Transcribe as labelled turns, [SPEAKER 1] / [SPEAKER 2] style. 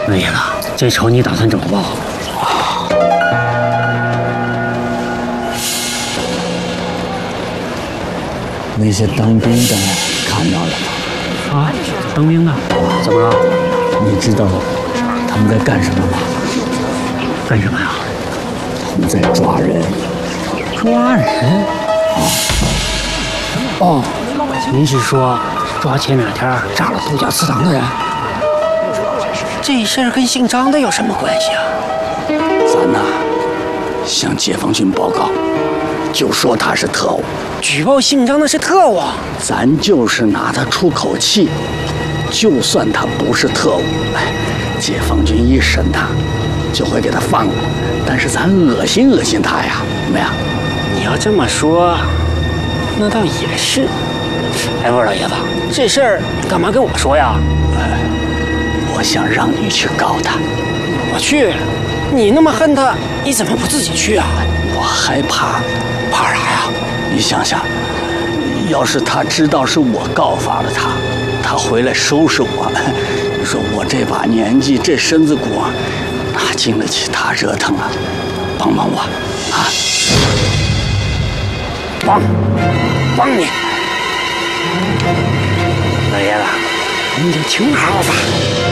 [SPEAKER 1] 老爷子，这仇你打算怎么报？
[SPEAKER 2] 那些当兵的看到了吗？
[SPEAKER 1] 啊，当兵的，怎么了？
[SPEAKER 2] 你知道他们在干什么吗？
[SPEAKER 1] 干什么呀？
[SPEAKER 2] 他们在抓人。
[SPEAKER 1] 抓人？哦，您是说抓前2天炸了度假祠堂的人？这事儿跟姓张的有什么关系啊？
[SPEAKER 2] 咱呐，向解放军报告，就说他是特务。
[SPEAKER 1] 举报姓张的是特务，
[SPEAKER 2] 咱就是拿他出口气。就算他不是特务，解放军一审他，就会给他放了。但是咱恶心恶心他呀，怎么样？
[SPEAKER 1] 你要这么说，那倒也是。哎，问老爷子，这事儿你干嘛跟我说呀？
[SPEAKER 2] 我想让你去告他。
[SPEAKER 1] 我去？你那么恨他，你怎么不自己去啊？
[SPEAKER 2] 我害怕。
[SPEAKER 1] 怕啥呀？
[SPEAKER 2] 你想想，要是他知道是我告发了他，他回来收拾我，你说我这把年纪，这身子骨，哪经得起他折腾啊？帮帮我啊！
[SPEAKER 1] 帮你，老爷子，你就听好吧。